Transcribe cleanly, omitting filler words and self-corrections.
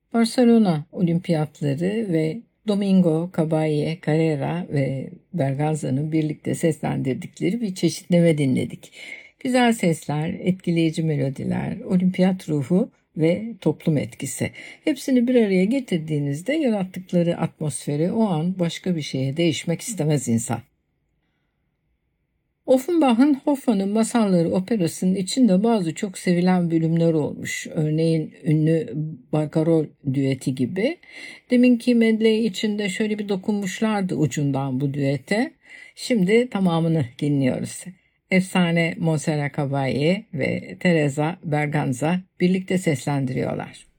Barcelona Olimpiyatları ve Domingo Caballé Carrera ve Berganza'nın birlikte seslendirdikleri bir çeşitleme dinledik. Güzel sesler, etkileyici melodiler, olimpiyat ruhu ve toplum etkisi. Hepsini bir araya getirdiğinizde yarattıkları atmosferi o an başka bir şeye değişmek istemez insan. Offenbach'ın Hoffmann'ın Masalları operasının içinde bazı çok sevilen bölümler olmuş. Örneğin ünlü Barcarolle düeti gibi. Deminki medley içinde şöyle bir dokunmuşlardı ucundan bu düete. Şimdi tamamını dinliyoruz. Efsane Montserrat Caballé ve Teresa Berganza birlikte seslendiriyorlar.